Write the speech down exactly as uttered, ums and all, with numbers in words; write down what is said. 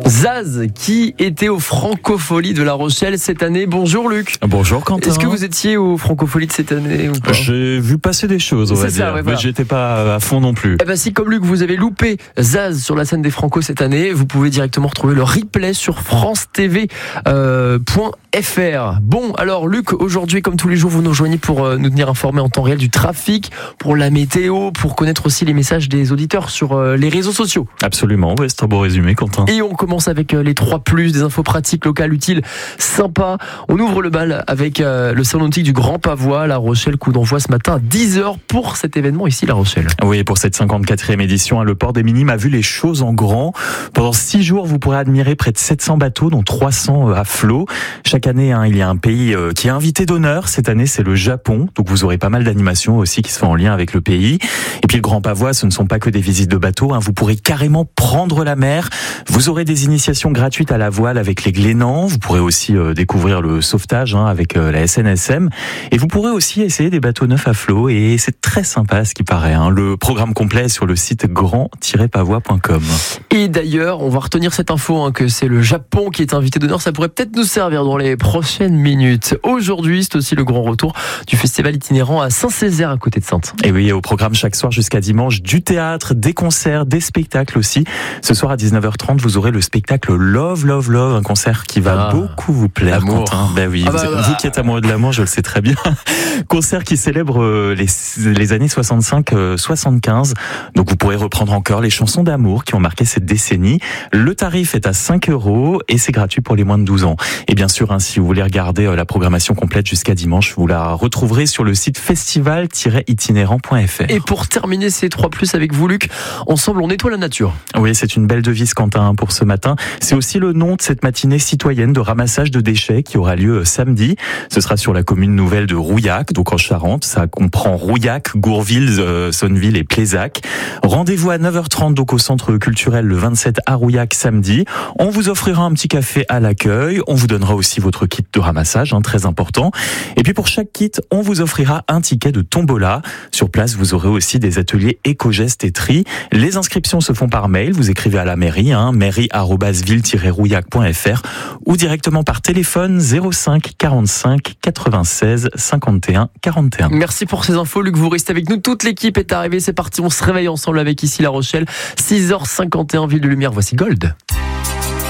Zaz qui était aux Francopholies de La Rochelle cette année. Bonjour Luc. Bonjour Quentin. Est-ce que vous étiez aux Francopholies de cette année ou pas ? J'ai vu passer des choses, on va C'est ça, dire, ouais, voilà. mais j'étais pas à fond non plus. Eh ben si, comme Luc, vous avez loupé Zaz sur la scène des Franco cette année, vous pouvez directement retrouver le replay sur france t v point f r. Bon, alors Luc, aujourd'hui, comme tous les jours, vous nous rejoignez pour euh, nous tenir informés en temps réel du trafic, pour la météo, pour connaître aussi les messages des auditeurs sur euh, les réseaux sociaux. Absolument, ouais, c'est un beau résumé, Quentin. Et on commence avec euh, les trois plus, des infos pratiques, locales, utiles, sympas. On ouvre le bal avec euh, le salon nautique du Grand Pavois, La Rochelle, coup d'envoi ce matin à dix heures pour cet événement ici, La Rochelle. Oui, pour cette cinquante-quatrième édition, hein, le port des Minimes a vu les choses en grand. Pendant six jours, vous pourrez admirer près de sept cents bateaux, dont trois cents à flot. Chaque année, hein, il y a un pays euh, qui est invité d'honneur. Cette année, c'est le Japon. Donc vous aurez pas mal d'animations aussi qui se font en lien avec le pays. Et puis le Grand Pavois, ce ne sont pas que des visites de bateaux. Hein. Vous pourrez carrément prendre la mer. Vous aurez des initiations gratuites à la voile avec les Glénans. Vous pourrez aussi euh, découvrir le sauvetage hein, avec euh, la S N S M. Et vous pourrez aussi essayer des bateaux neufs à flot. Et c'est très sympa ce qui paraît. Hein. Le programme complet est sur le site grand tiret pavois point com. Et d'ailleurs, on va retenir cette info hein, que c'est le Japon qui est invité d'honneur. Ça pourrait peut-être nous servir dans les prochaines minutes. Aujourd'hui, c'est aussi le grand retour du festival itinérant à Saint-Césaire à côté de Saintes. Et oui, au programme chaque soir jusqu'à dimanche, du théâtre, des concerts, des spectacles aussi. Ce soir à dix-neuf heures trente, vous aurez le spectacle Love, Love, Love, un concert qui va ah, beaucoup vous plaire, l'amour. Quentin. Ben oui, ah vous, bah, bah, vous qui êtes amoureux de l'amour, je le sais très bien. Concert qui célèbre les, les années soixante-cinq soixante-quinze. Donc vous pourrez reprendre encore les chansons d'amour qui ont marqué cette décennie. Le tarif est à cinq euros et c'est gratuit pour les moins de douze ans. Et bien sûr, hein, si vous voulez regarder la programmation complète jusqu'à dimanche, vous la retrouverez sur le site festival tiret itinérant point f r. Et pour terminer ces trois plus avec vous, Luc, ensemble on nettoie la nature. Oui, c'est une belle devise, Quentin, pour ce matin. C'est aussi le nom de cette matinée citoyenne de ramassage de déchets qui aura lieu samedi. Ce sera sur la commune nouvelle de Rouillac, donc en Charente. Ça comprend Rouillac, Gourville, euh, Sonneville et Plézac. Rendez-vous à neuf heures trente donc au centre culturel le vingt-sept à Rouillac samedi. On vous offrira un petit café à l'accueil. On vous donnera aussi votre kit de ramassage, hein, très important. Et puis pour chaque kit, on vous offrira un ticket de tombola. Sur place, vous aurez aussi des ateliers éco-gestes et tri. Les inscriptions se font par mail. Vous écrivez à la mairie, hein, mairie arobase ville tiret rouillac point f r ou directement par téléphone zéro cinq quarante-cinq quatre-vingt-seize cinquante et un quarante et un. Merci pour ces infos, Luc. Vous restez avec nous. Toute l'équipe est arrivée. C'est parti. On se réveille ensemble avec ici La Rochelle. six heures cinquante et un, Ville de Lumière. Voici Gold.